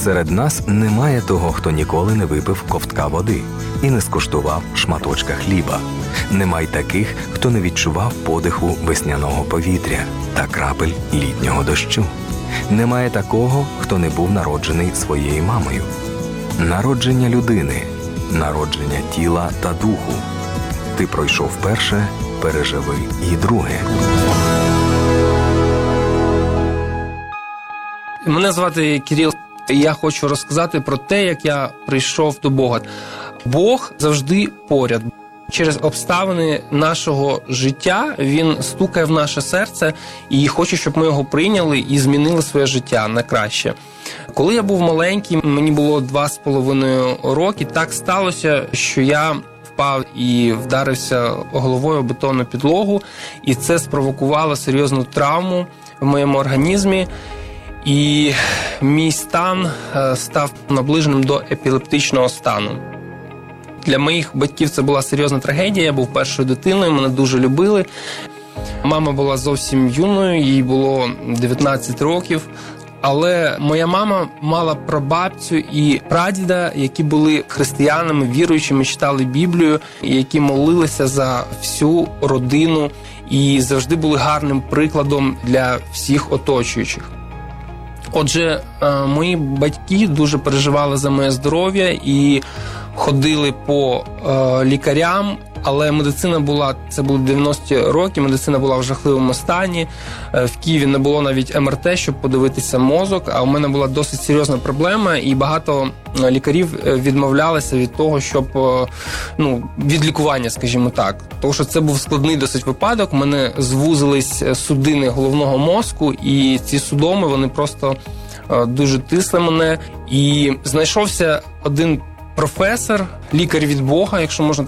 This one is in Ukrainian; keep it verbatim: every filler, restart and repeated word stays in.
Серед нас немає того, хто ніколи не випив ковтка води і не скуштував шматочка хліба. Нема й таких, хто не відчував подиху весняного повітря та крапель літнього дощу. Немає такого, хто не був народжений своєю мамою. Народження людини, народження тіла та духу. Ти пройшов перше, переживи і друге. Мене звати Кирил, і я хочу розказати про те, як я прийшов до Бога. Бог завжди поряд. Через обставини нашого життя Він стукає в наше серце і хоче, щоб ми його прийняли і змінили своє життя на краще. Коли я був маленький, мені було два з половиною роки, так сталося, що я впав і вдарився головою об бетонну підлогу, і це спровокувало серйозну травму в моєму організмі. І мій стан став наближеним до епілептичного стану. Для моїх батьків це була серйозна трагедія, я був першою дитиною, мене дуже любили. Мама була зовсім юною, їй було дев'ятнадцять років. Але моя мама мала прабабцю і прадіда, які були християнами, віруючими, читали Біблію, які молилися за всю родину і завжди були гарним прикладом для всіх оточуючих. Отже, мої батьки дуже переживали за моє здоров'я і ходили по лікарям, але медицина була, це були дев'яності роки, медицина була в жахливому стані. В Києві не було навіть ем ер те, щоб подивитися мозок, а у мене була досить серйозна проблема, і багато лікарів відмовлялися від того, щоб, ну, від лікування, скажімо так. Тому що це був складний досить випадок, у мене звузились судини головного мозку, і ці судоми, вони просто дуже тисли мене. І знайшовся один професор, лікар від Бога, якщо можна